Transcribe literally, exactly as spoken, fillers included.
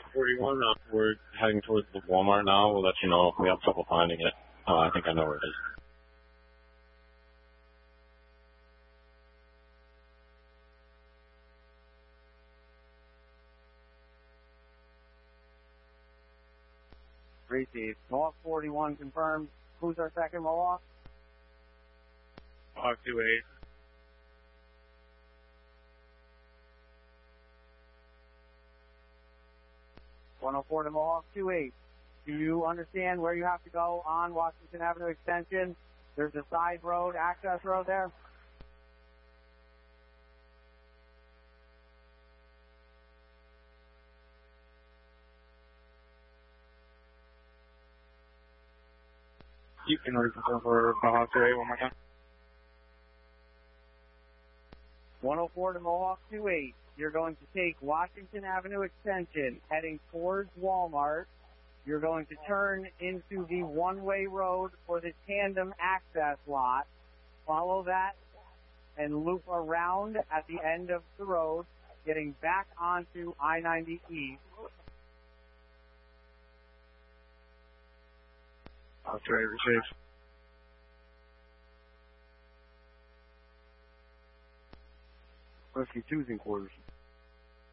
forty-one, uh, we're heading towards the Walmart now. We'll let you know if we have trouble finding it. Uh, I think I know where it is. Received. Mohawk forty-one confirmed. Who's our second Mohawk? Mohawk two eight. one oh four to Mohawk two eight. Do you understand where you have to go on Washington Avenue Extension? There's a side road, access road there. You can reconfirm for Mohawk two eight one more time. one oh four to Mohawk two eight. You're going to take Washington Avenue Extension heading towards Walmart. You're going to turn into the one-way road for the tandem access lot. Follow that and loop around at the end of the road, getting back onto I ninety East. Mohawk two eight received. Rescue two's in quarters.